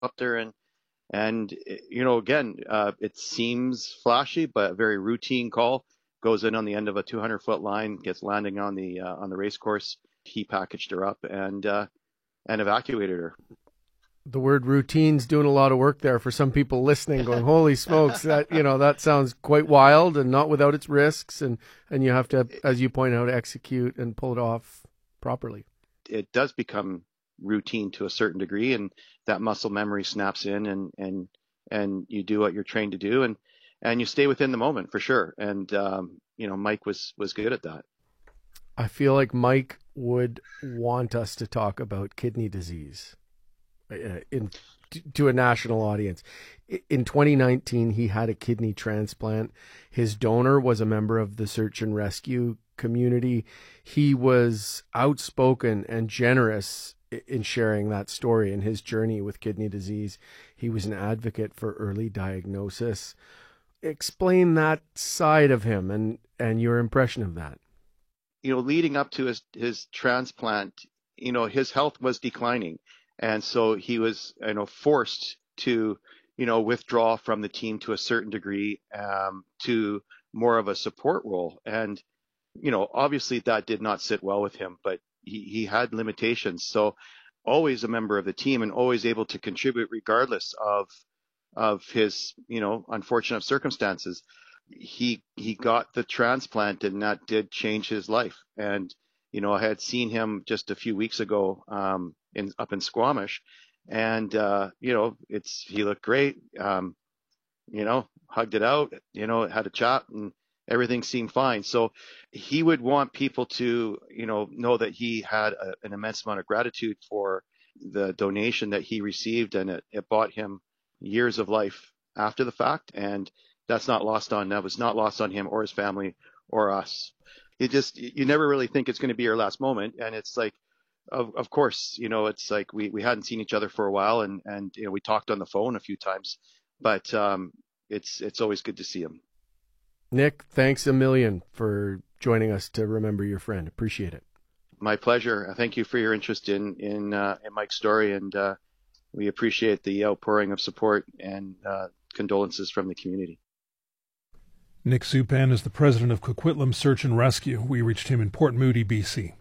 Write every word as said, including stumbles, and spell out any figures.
up there, and and you know, again, uh, it seems flashy, but a very routine call. Goes in on the end of a two hundred foot line, gets landing on the uh, on the race course. He packaged her up and uh, and evacuated her. The word routine's doing a lot of work there for some people listening, going, holy smokes, that, you know, that sounds quite wild and not without its risks. And, and you have to, as you point out, execute and pull it off properly. It does become routine to a certain degree, and that muscle memory snaps in, and, and, and you do what you're trained to do, and, and you stay within the moment for sure. And, um, you know, Mike was, was good at that. I feel like Mike would want us to talk about kidney disease. Uh, in to a national audience. In twenty nineteen, he had a kidney transplant. His donor was a member of the search and rescue community. He was outspoken and generous in sharing that story and his journey with kidney disease. He was an advocate for early diagnosis. Explain that side of him and, and your impression of that. You know, leading up to his, his transplant, you know, his health was declining. And so he was, you know, forced to, you know, withdraw from the team to a certain degree, um, to more of a support role. And, you know, obviously that did not sit well with him, but he, he had limitations. So always a member of the team and always able to contribute regardless of, of his, you know, unfortunate circumstances. He, he got the transplant, and that did change his life. And, you know, I had seen him just a few weeks ago, um, in up in Squamish, and uh, you know, it's he looked great. Um, you know, hugged it out. You know, had a chat, and everything seemed fine. So he would want people to, you know, know that he had a, an immense amount of gratitude for the donation that he received, and it, it bought him years of life after the fact. And that's not lost on that was not lost on him or his family or us. You just you never really think it's going to be your last moment, and it's like. Of, of course, you know, it's like we, we hadn't seen each other for a while, and, and, you know, we talked on the phone a few times, but um, it's, it's always good to see him. Nick, thanks a million for joining us to remember your friend. Appreciate it. My pleasure. Thank you for your interest in, in, uh, in Mike's story. And uh, we appreciate the outpouring of support and uh, condolences from the community. Nick Supan is the president of Coquitlam Search and Rescue. We reached him in Port Moody, B C.